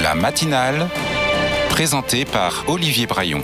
La matinale, présentée par Olivier Braillon.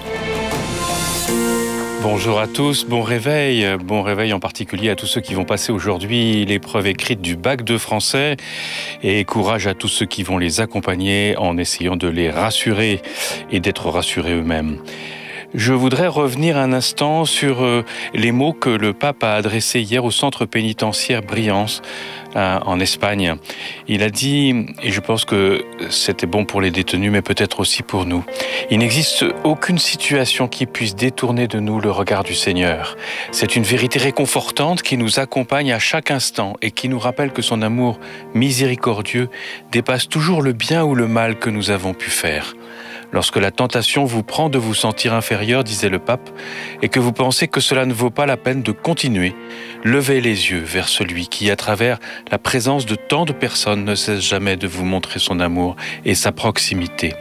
Bonjour à tous, bon réveil en particulier à tous ceux qui vont passer aujourd'hui l'épreuve écrite du bac de français et courage à tous ceux qui vont les accompagner en essayant de les rassurer et d'être rassurés eux-mêmes. Je voudrais revenir un instant sur les mots que le pape a adressés hier au centre pénitentiaire Brians en Espagne. Il a dit, et je pense que c'était bon pour les détenus, mais peut-être aussi pour nous, il n'existe aucune situation qui puisse détourner de nous le regard du Seigneur. C'est une vérité réconfortante qui nous accompagne à chaque instant et qui nous rappelle que son amour miséricordieux dépasse toujours le bien ou le mal que nous avons pu faire. Lorsque la tentation vous prend de vous sentir inférieur, disait le pape, et que vous pensez que cela ne vaut pas la peine de continuer, levez les yeux vers celui qui, à travers la présence de tant de personnes, ne cesse jamais de vous montrer son amour et sa proximité.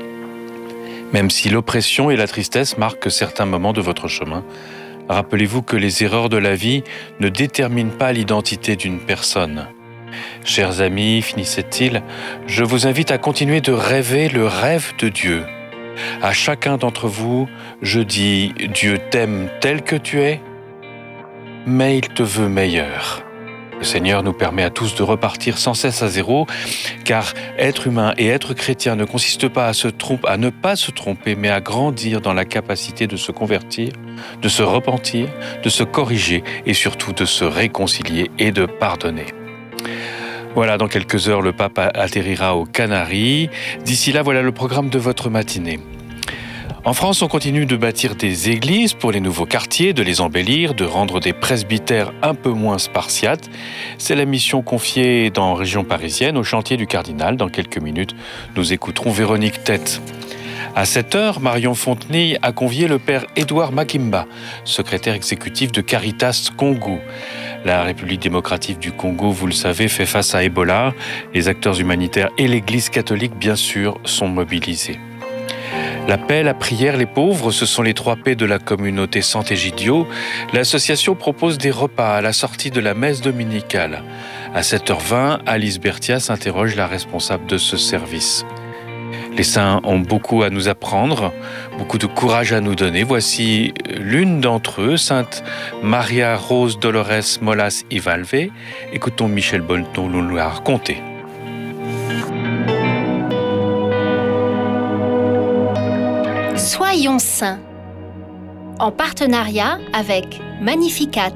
Même si l'oppression et la tristesse marquent certains moments de votre chemin, rappelez-vous que les erreurs de la vie ne déterminent pas l'identité d'une personne. Chers amis, finissait-il, je vous invite à continuer de rêver le rêve de Dieu. À chacun d'entre vous, je dis « Dieu t'aime tel que tu es, mais il te veut meilleur ». Le Seigneur nous permet à tous de repartir sans cesse à zéro, car être humain et être chrétien ne consiste pas à ne pas se tromper, mais à grandir dans la capacité de se convertir, de se repentir, de se corriger et surtout de se réconcilier et de pardonner. Voilà, dans quelques heures, le pape atterrira aux Canaries. D'ici là, voilà le programme de votre matinée. En France, on continue de bâtir des églises pour les nouveaux quartiers, de les embellir, de rendre des presbytères un peu moins spartiates. C'est la mission confiée dans la région parisienne au chantier du Cardinal. Dans quelques minutes, nous écouterons Véronique Tête. À 7h, Marion Fontenay a convié le père Édouard Makimba, secrétaire exécutif de Caritas Congo. La République démocratique du Congo, vous le savez, fait face à Ebola. Les acteurs humanitaires et l'Église catholique, bien sûr, sont mobilisés. La paix, la prière, les pauvres, ce sont les 3 P de la communauté Sant'Egidio. L'association propose des repas à la sortie de la messe dominicale. À 7h20, Alice Berthia s'interroge la responsable de ce service. Les saints ont beaucoup à nous apprendre, beaucoup de courage à nous donner. Voici l'une d'entre eux, Sainte Maria Rose Dolores Molas y Valve. Écoutons Michel Bonneton nous la raconter. Soyons saints, en partenariat avec Magnificat.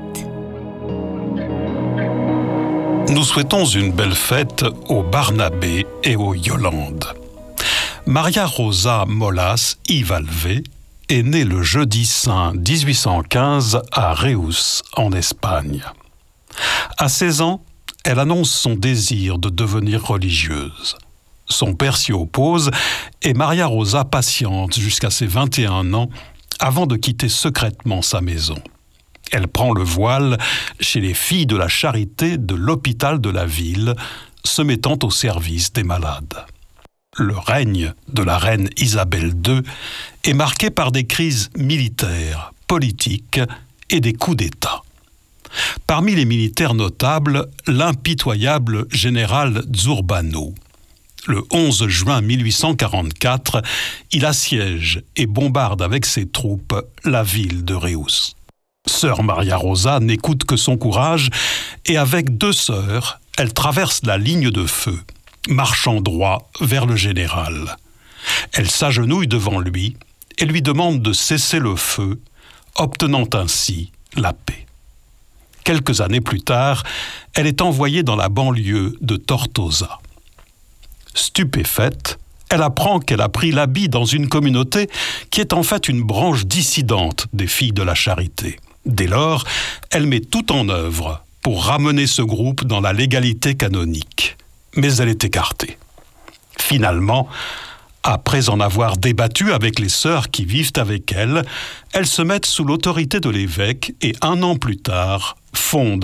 Nous souhaitons une belle fête aux Barnabé et aux Yolande. Maria Rosa Molas y Valve est née le jeudi saint 1815 à Reus, en Espagne. À 16 ans, elle annonce son désir de devenir religieuse. Son père s'y oppose et Maria Rosa patiente jusqu'à ses 21 ans avant de quitter secrètement sa maison. Elle prend le voile chez les filles de la charité de l'hôpital de la ville, se mettant au service des malades. Le règne de la reine Isabelle II est marqué par des crises militaires, politiques et des coups d'État. Parmi les militaires notables, l'impitoyable général Zurbano. Le 11 juin 1844, il assiège et bombarde avec ses troupes la ville de Reus. Sœur Maria Rosa n'écoute que son courage et avec 2 sœurs, elle traverse la ligne de feu, marchant droit vers le général. Elle s'agenouille devant lui et lui demande de cesser le feu, obtenant ainsi la paix. Quelques années plus tard, elle est envoyée dans la banlieue de Tortosa. Stupéfaite, elle apprend qu'elle a pris l'habit dans une communauté qui est en fait une branche dissidente des filles de la charité. Dès lors, elle met tout en œuvre pour ramener ce groupe dans la légalité canonique. Mais elle est écartée. Finalement, après en avoir débattu avec les sœurs qui vivent avec elle, elles se mettent sous l'autorité de l'évêque et 1 an plus tard, fondent